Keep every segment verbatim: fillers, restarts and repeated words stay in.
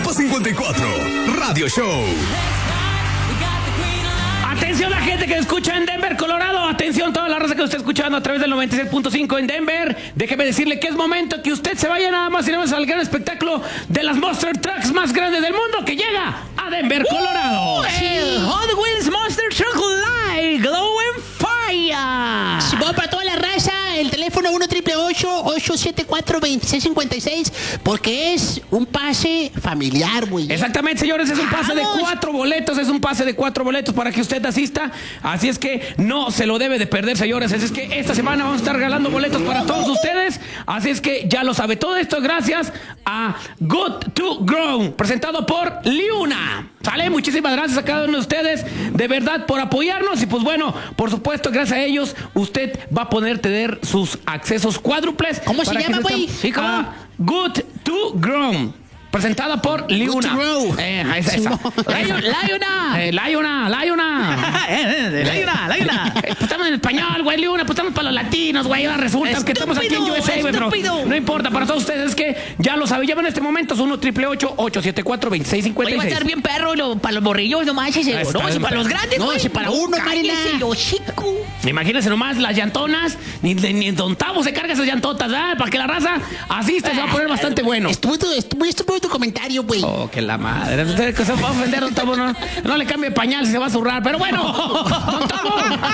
Depa cincuenta y cuatro Radio Show. Atención la gente que escucha en Denver, Colorado. Atención toda la raza que usted está escuchando a través del noventa y seis punto cinco en Denver. Déjeme decirle que es momento que usted se vaya nada más y nada más al gran espectáculo de las Monster Trucks más grandes del mundo que llega a Denver, Colorado. Uh, el Hot Wheels Monster Truck Live Glow and Fire. Si voy para toda la raza, el teléfono uno triple ocho, ocho siete cuatro, dos seis cinco seis, porque es un pase familiar, güey. Exactamente, señores, es un pase de ¡Vamos! cuatro boletos, es un pase de cuatro boletos para que usted asista, así es que no se lo debe de perder, señores, así es que esta semana vamos a estar regalando boletos para todos ustedes, así es que ya lo sabe, todo esto gracias a Good to Grow, presentado por Liuna. Sale, muchísimas gracias a cada uno de ustedes, de verdad, por apoyarnos y pues bueno, por supuesto, gracias a ellos, usted va a poder tener sus accesos cuádruples. ¿Cómo se para llama, que güey? Sí, ¿cómo? Ah, Good to Grow. Presentada por Liuna. Eh, esa, esa. Liuna. Eh, Liuna, Liuna. Liuna, Liuna. Eh, pues estamos en español, güey, Liuna, pues estamos para los latinos, güey. Ahora resulta que estamos aquí en U S A, güey, pero estúpido. no importa, para todos ustedes es que ya lo saben, llamen en este momento, es uno triple ocho, ocho siete cuatro, dos seis cinco Oye, va a seis. estar bien perro lo, para los borrillos nomás ese. Ah, está No, ese bien para los perro. grandes, No, güey. ese para uno, cállese, Marina. lo chico. Imagínense nomás las llantonas, ni, ni, ni en Don Tavo se carga esas llantotas, ¿verdad? Para que la raza asista, se va a poner bastante bueno. Estuvo tu, estuvo, estuvo tu comentario, güey. Oh, que la madre. Usted que se va a ofender, Don Tavo, no, no le cambie pañal si se va a zurrar. Pero bueno, Don Tavo.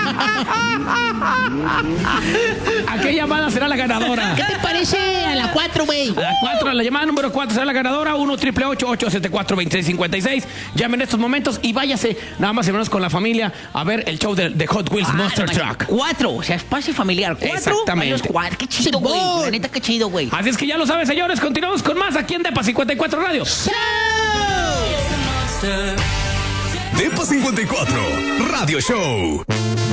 ¿A qué llamada será la ganadora? ¿Qué te parece a la cuatro, güey? A la cuatro, la llamada número cuatro será la ganadora. uno triple ocho, ocho siete cuatro, dos seis cinco seis. Llamen en estos momentos y váyase nada más y menos con la familia a ver el show de, de Hot Wheels Ah, Monster hermano, Truck. Cuatro, o sea, espacio familiar. Cuatro. Exactamente. Varios cuatro. Qué chido, güey. La neta, qué chido, güey. Así es que ya lo saben, señores. Continuamos con más aquí en Depa cincuenta y cuatro Radio. Depa cincuenta y cuatro Radio Show.